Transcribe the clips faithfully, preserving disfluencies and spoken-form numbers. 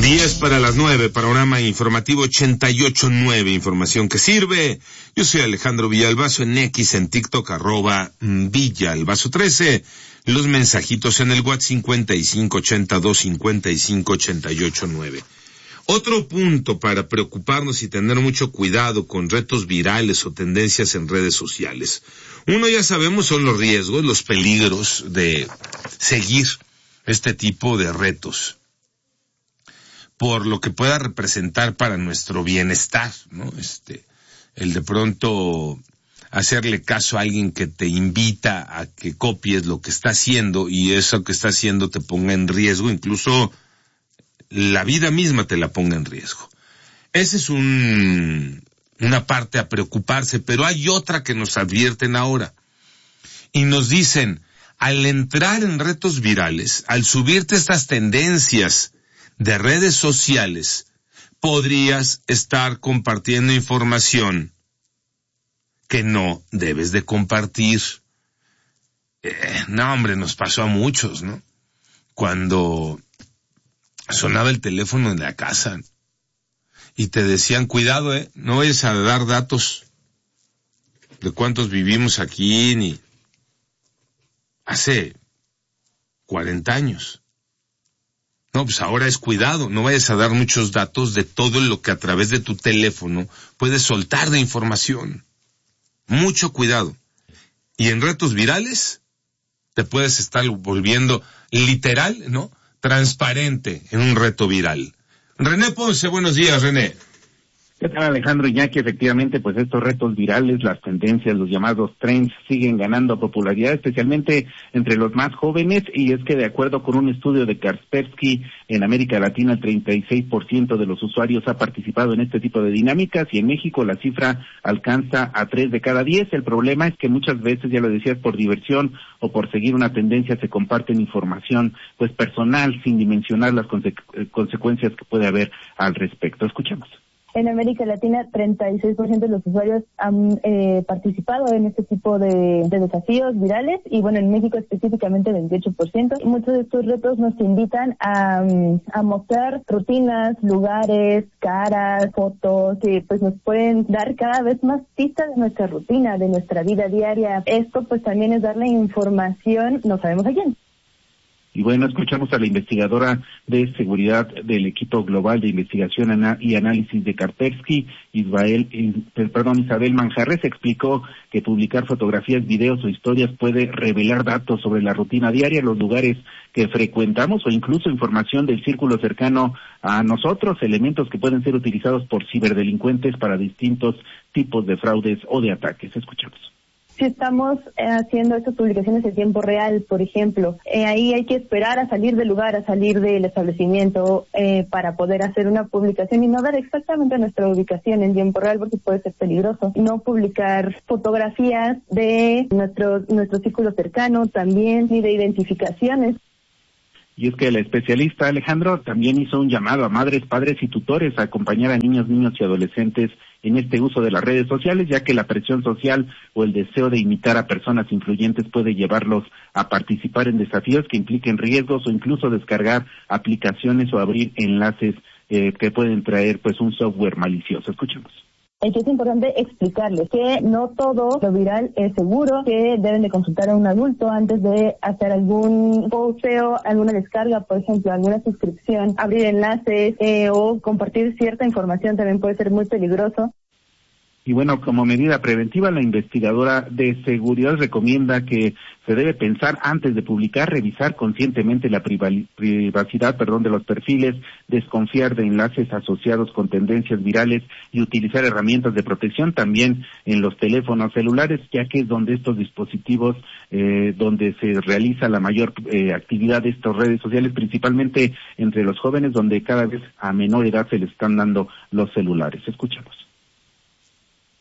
diez para las nueve, panorama informativo ochenta y ocho nueve, información que sirve. Yo soy Alejandro Villalbazo, en X, en TikTok, arroba Villalbazo trece. Los mensajitos en el WhatsApp cincuenta y cinco ochenta y dos cincuenta y cinco ochenta y ocho nueve. Otro punto para preocuparnos y tener mucho cuidado con retos virales o tendencias en redes sociales. Uno, ya sabemos, son los riesgos, los peligros de seguir este tipo de retos, por lo que pueda representar para nuestro bienestar, ¿no? Este, el de pronto hacerle caso a alguien que te invita a que copies lo que está haciendo y eso que está haciendo te ponga en riesgo, incluso la vida misma te la ponga en riesgo. Esa es un, una parte a preocuparse, pero hay otra que nos advierten ahora. Y nos dicen, al entrar en retos virales, al subirte estas tendencias de redes sociales, podrías estar compartiendo información que no debes de compartir. Eh, no, hombre, nos pasó a muchos, ¿no? Cuando sonaba el teléfono en la casa y te decían, cuidado, eh, no vayas a dar datos de cuántos vivimos aquí, ni hace cuarenta años. No, pues ahora es cuidado, no vayas a dar muchos datos de todo lo que a través de tu teléfono puedes soltar de información. Mucho cuidado. Y en retos virales te puedes estar volviendo literal, ¿no? Transparente en un reto viral. René Ponce, buenos días, René. ¿Qué tal, Alejandro Iñaki? Efectivamente, pues estos retos virales, las tendencias, los llamados trends, siguen ganando popularidad, especialmente entre los más jóvenes, y es que de acuerdo con un estudio de Kaspersky, en América Latina el treinta y seis por ciento de los usuarios ha participado en este tipo de dinámicas, y en México la cifra alcanza a tres de cada diez. El problema es que muchas veces, ya lo decías, por diversión o por seguir una tendencia se comparten información pues personal, sin dimensionar las conse- consecuencias que puede haber al respecto. Escuchemos. En América Latina, treinta y seis por ciento de los usuarios han eh, participado en este tipo de, de desafíos virales, y bueno, en México específicamente veintiocho por ciento. Muchos de estos retos nos invitan a, a mostrar rutinas, lugares, caras, fotos, que pues nos pueden dar cada vez más pistas de nuestra rutina, de nuestra vida diaria. Esto pues también es darle información, no sabemos a quién. Y bueno, escuchamos a la investigadora de seguridad del equipo global de investigación y análisis de Kaspersky, Isabel, perdón, Isabel Manjarres, explicó que publicar fotografías, videos o historias puede revelar datos sobre la rutina diaria, los lugares que frecuentamos o incluso información del círculo cercano a nosotros, elementos que pueden ser utilizados por ciberdelincuentes para distintos tipos de fraudes o de ataques. Escuchemos. Si estamos eh, haciendo estas publicaciones en tiempo real, por ejemplo, eh, ahí hay que esperar a salir del lugar, a salir del establecimiento eh, para poder hacer una publicación y no dar exactamente nuestra ubicación en tiempo real porque puede ser peligroso. No publicar fotografías de nuestro, nuestro círculo cercano también, ni de identificaciones. Y es que el especialista Alejandro también hizo un llamado a madres, padres y tutores a acompañar a niños, niños y adolescentes en este uso de las redes sociales, ya que la presión social o el deseo de imitar a personas influyentes puede llevarlos a participar en desafíos que impliquen riesgos o incluso descargar aplicaciones o abrir enlaces eh, que pueden traer pues un software malicioso. Escuchemos. Es que es importante explicarles que no todo lo viral es seguro, que deben de consultar a un adulto antes de hacer algún posteo, alguna descarga, por ejemplo, alguna suscripción, abrir enlaces eh, o compartir cierta información también puede ser muy peligroso. Y bueno, como medida preventiva, la investigadora de seguridad recomienda que se debe pensar antes de publicar, revisar conscientemente la privacidad, perdón, de los perfiles, desconfiar de enlaces asociados con tendencias virales y utilizar herramientas de protección también en los teléfonos celulares, ya que es donde estos dispositivos, eh, donde se realiza la mayor eh, actividad de estas redes sociales, principalmente entre los jóvenes, donde cada vez a menor edad se les están dando los celulares. Escuchamos.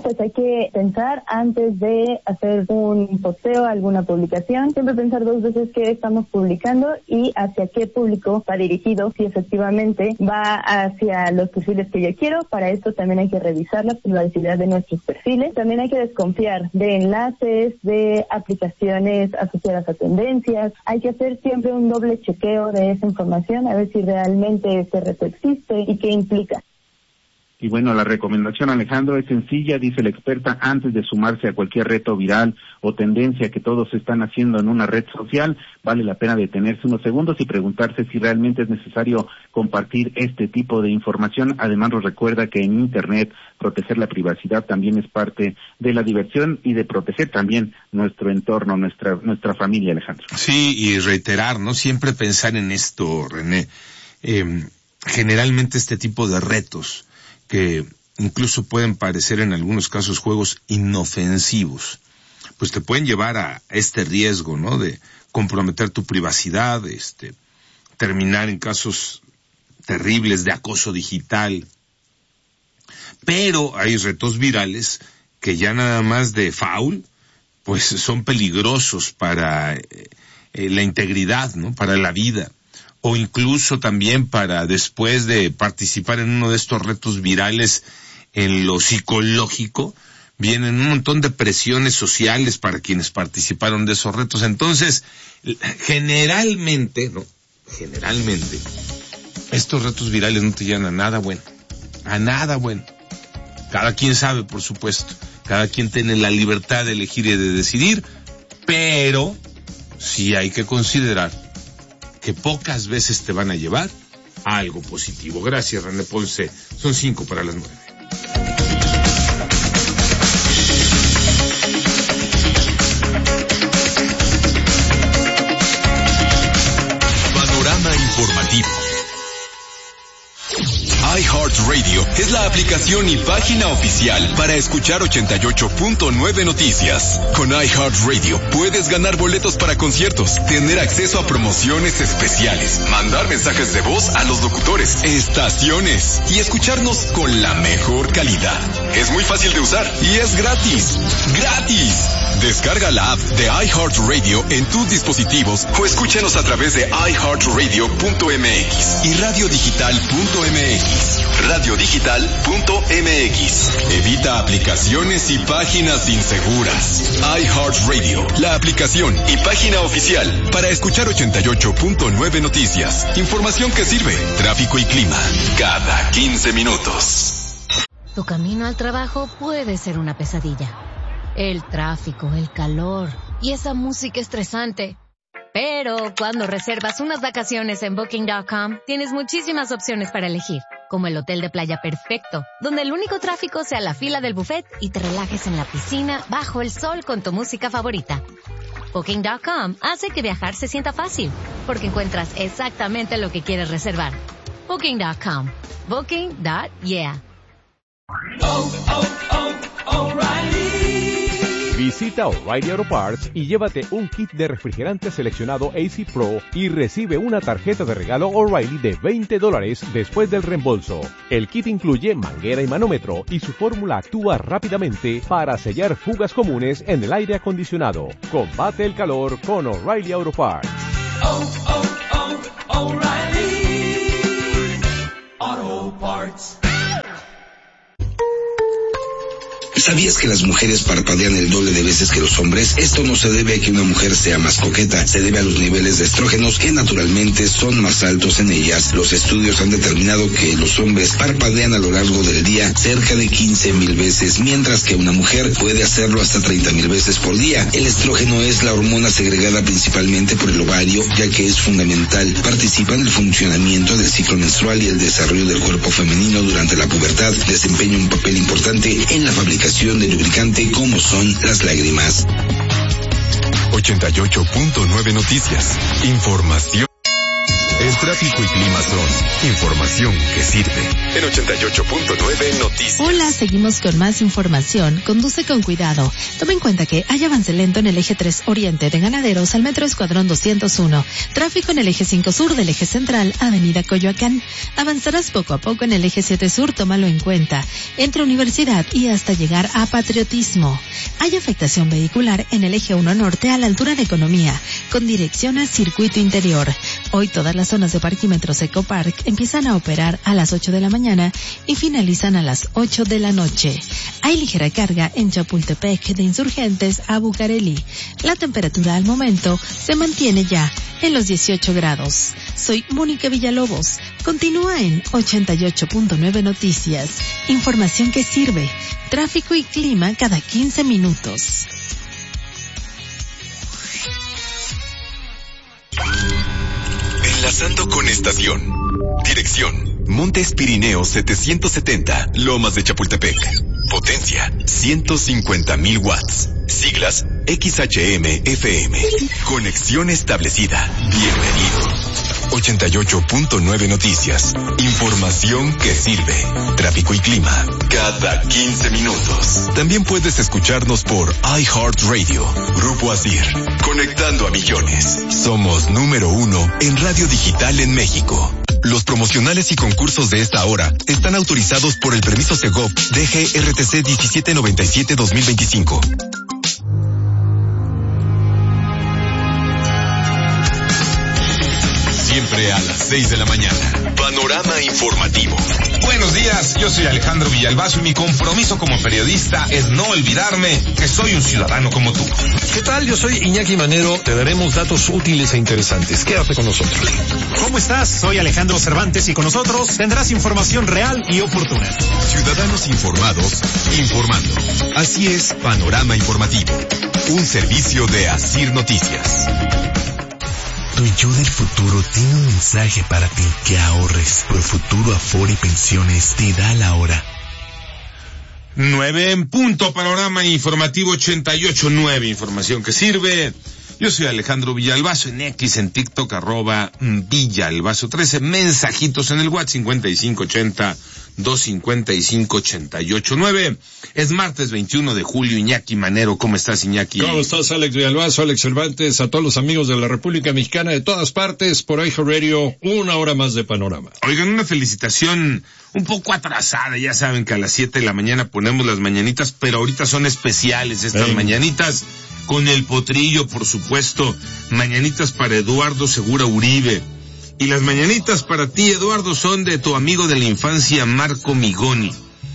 Pues hay que pensar antes de hacer un posteo, alguna publicación, siempre pensar dos veces qué estamos publicando y hacia qué público va dirigido, si efectivamente va hacia los perfiles que yo quiero. Para esto también hay que revisar la privacidad de nuestros perfiles. También hay que desconfiar de enlaces, de aplicaciones asociadas a tendencias. Hay que hacer siempre un doble chequeo de esa información, a ver si realmente ese reto existe y qué implica. Y bueno, la recomendación, Alejandro, es sencilla, dice la experta, antes de sumarse a cualquier reto viral o tendencia que todos están haciendo en una red social, vale la pena detenerse unos segundos y preguntarse si realmente es necesario compartir este tipo de información. Además, nos recuerda que en Internet proteger la privacidad también es parte de la diversión y de proteger también nuestro entorno, nuestra nuestra familia, Alejandro. Sí, y reiterar, ¿no? Siempre pensar en esto, René. Eh, generalmente este tipo de retos que incluso pueden parecer en algunos casos juegos inofensivos, pues te pueden llevar a este riesgo, ¿no? De comprometer tu privacidad, este, terminar en casos terribles de acoso digital. Pero hay retos virales que ya nada más de foul, pues son peligrosos para eh, la integridad, ¿no? Para la vida. O incluso también para después de participar en uno de estos retos virales en lo psicológico, vienen un montón de presiones sociales para quienes participaron de esos retos. Entonces, generalmente, ¿no? Generalmente, estos retos virales no te llevan a nada bueno. A nada bueno. Cada quien sabe, por supuesto. Cada quien tiene la libertad de elegir y de decidir, pero sí hay que considerar que pocas veces te van a llevar a algo positivo. Gracias, René Ponce. Son cinco para las nueve. Panorama informativo. iHeartRadio es la aplicación y página oficial para escuchar ochenta y ocho punto nueve Noticias. Con iHeartRadio puedes ganar boletos para conciertos, tener acceso a promociones especiales, mandar mensajes de voz a los locutores, estaciones y escucharnos con la mejor calidad. Es muy fácil de usar y es gratis. ¡Gratis! Descarga la app de iHeartRadio en tus dispositivos o escúchanos a través de i heart radio punto m x y radio digital punto m x. radio digital punto m x. Evita aplicaciones y páginas inseguras. iHeartRadio, la aplicación y página oficial para escuchar ochenta y ocho punto nueve Noticias. Información que sirve. Tráfico y clima cada quince minutos. Tu camino al trabajo puede ser una pesadilla. El tráfico, el calor y esa música estresante. Pero cuando reservas unas vacaciones en Booking punto com, tienes muchísimas opciones para elegir, como el hotel de playa perfecto, donde el único tráfico sea la fila del buffet y te relajes en la piscina bajo el sol con tu música favorita. Booking punto com hace que viajar se sienta fácil, porque encuentras exactamente lo que quieres reservar. Booking punto com. Booking punto yeah. Oh, oh, oh, O'Reilly. Visita O'Reilly Auto Parts y llévate un kit de refrigerante seleccionado A C Pro y recibe una tarjeta de regalo O'Reilly de veinte dólares después del reembolso. El kit incluye manguera y manómetro y su fórmula actúa rápidamente para sellar fugas comunes en el aire acondicionado. Combate el calor con O'Reilly Auto Parts. Oh, oh, oh, O'Reilly Auto Parts. ¿Sabías que las mujeres parpadean el doble de veces que los hombres? Esto no se debe a que una mujer sea más coqueta, se debe a los niveles de estrógenos que naturalmente son más altos en ellas. Los estudios han determinado que los hombres parpadean a lo largo del día cerca de quince mil veces, mientras que una mujer puede hacerlo hasta treinta mil veces por día. El estrógeno es la hormona segregada principalmente por el ovario, ya que es fundamental. Participa en el funcionamiento del ciclo menstrual y el desarrollo del cuerpo femenino durante la pubertad. Desempeña un papel importante en la fabricación de lubricante como son las lágrimas. ochenta y ocho punto nueve Noticias. Información. El tráfico y clima son información que sirve. En ochenta y ocho punto nueve Noticias. Hola, seguimos con más información. Conduce con cuidado. Toma en cuenta que hay avance lento en el eje tres Oriente de Ganaderos al Metro Escuadrón doscientos uno. Tráfico en el eje cinco Sur del eje central, Avenida Coyoacán. Avanzarás poco a poco en el eje siete Sur, tómalo en cuenta. Entre Universidad y hasta llegar a Patriotismo. Hay afectación vehicular en el eje uno Norte a la altura de Economía, con dirección a Circuito Interior. Hoy todas las zonas de parquímetros Ecopark empiezan a operar a las ocho de la mañana y finalizan a las ocho de la noche. Hay ligera carga en Chapultepec de Insurgentes a Bucareli. La temperatura al momento se mantiene ya en los dieciocho grados. Soy Mónica Villalobos. Continúa en ochenta y ocho punto nueve Noticias. Información que sirve. Tráfico y clima cada quince minutos. Enlazando con estación. Dirección: Montes Pirineos setecientos setenta, Lomas de Chapultepec. Potencia: ciento cincuenta mil watts. Siglas: X H M F M. Conexión establecida. Bienvenido. ochenta y ocho punto nueve Noticias. Información que sirve. Tráfico y clima cada quince minutos. También puedes escucharnos por iHeartRadio. Grupo Asir. Conectando a millones. Somos número uno en radio digital en México. Los promocionales y concursos de esta hora están autorizados por el permiso Segov D G R T C diecisiete noventa y siete dos mil veinticinco. Siempre a las seis de la mañana. Panorama informativo. Buenos días, yo soy Alejandro Villalbazo y mi compromiso como periodista es no olvidarme que soy un ciudadano como tú. ¿Qué tal? Yo soy Iñaki Manero, te daremos datos útiles e interesantes. Quédate con nosotros. ¿Cómo estás? Soy Alejandro Cervantes y con nosotros tendrás información real y oportuna. Ciudadanos informados, informando. Así es, Panorama Informativo. Un servicio de Asir Noticias. Tu yo del futuro tiene un mensaje para ti: que ahorres. Profuturo Afore Pensiones te da la hora. Nueve en punto, Panorama Informativo ochenta y ocho nueve, información que sirve. Yo soy Alejandro Villalbazo, en X, en TikTok, arroba Villalbazo trece, mensajitos en el WhatsApp cincuenta y cinco ochenta, doscientos cincuenta y cinco, ochenta y ocho nueve. Es martes veintiuno de julio, Iñaki Manero, ¿cómo estás, Iñaki? ¿Cómo estás, Alex Villalbazo, Alex Cervantes, a todos los amigos de la República Mexicana de todas partes, por iHeartRadio, una hora más de Panorama. Oigan, una felicitación un poco atrasada, ya saben que a las siete de la mañana ponemos las mañanitas, pero ahorita son especiales estas Ven. mañanitas, con el potrillo, por supuesto, mañanitas para Eduardo Segura Uribe. Y las mañanitas para ti, Eduardo, son de tu amigo de la infancia, Marco Migoni.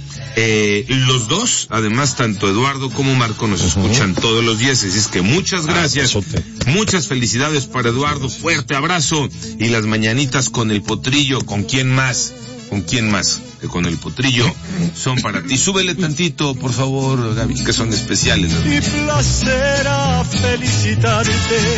Eh, los dos, además, tanto Eduardo como Marco nos uh-huh. escuchan todos los días, así es que muchas gracias, ah, muchas felicidades para Eduardo, fuerte abrazo, y las mañanitas con el potrillo, ¿con quién más? ¿Con quién más? Que con el potrillo son para ti. Súbele tantito, por favor, Gaby, que son especiales. ¿No? Mi placer a felicitarte.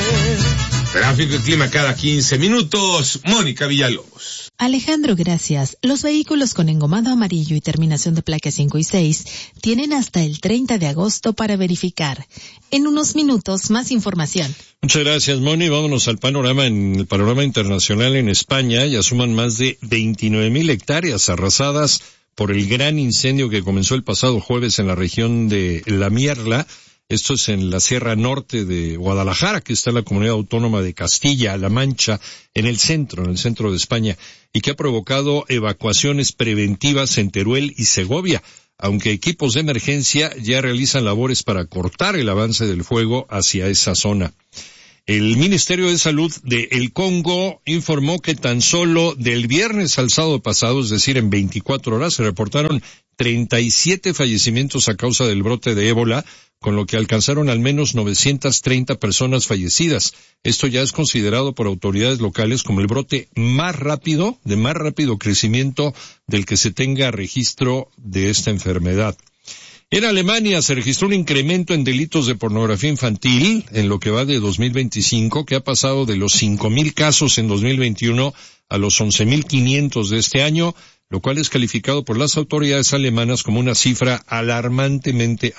Tráfico y clima cada quince minutos. Mónica Villalobos. Alejandro, gracias. Los vehículos con engomado amarillo y terminación de placa cinco y seis tienen hasta el treinta de agosto para verificar. En unos minutos, más información. Muchas gracias, Moni. Vámonos al panorama. En el panorama internacional, en España ya suman más de veintinueve mil hectáreas arrasadas por el gran incendio que comenzó el pasado jueves en la región de La Mierla. Esto es en la Sierra Norte de Guadalajara, que está en la comunidad autónoma de Castilla-La Mancha, en el centro, en el centro de España, y que ha provocado evacuaciones preventivas en Teruel y Segovia, aunque equipos de emergencia ya realizan labores para cortar el avance del fuego hacia esa zona. El Ministerio de Salud de El Congo informó que tan solo del viernes al sábado pasado, es decir, en veinticuatro horas, se reportaron treinta y siete fallecimientos a causa del brote de ébola, con lo que alcanzaron al menos novecientas treinta personas fallecidas. Esto ya es considerado por autoridades locales como el brote más rápido, de más rápido crecimiento del que se tenga registro de esta enfermedad. En Alemania se registró un incremento en delitos de pornografía infantil en lo que va de dos mil veinticinco, que ha pasado de los cinco mil casos en dos mil veintiuno a los once mil quinientos de este año, lo cual es calificado por las autoridades alemanas como una cifra alarmantemente